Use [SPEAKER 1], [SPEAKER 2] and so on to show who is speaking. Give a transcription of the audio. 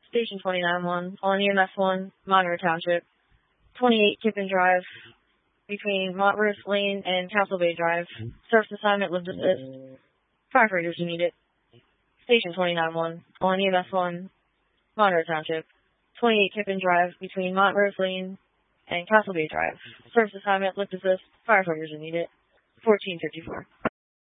[SPEAKER 1] Station 29-1, on EMS 1, Monroe Township. 28 Kippen Drive, between Montrose Lane and Castle Bay Drive. Service assignment was assist. Firefighters who need it. Station 29-1, on EMS 1, Monroe Township. 28 Kippen Drive, between Montrose Lane and Castle Bay Drive. Service assignment, lift assist, firefighters who need it. 1454.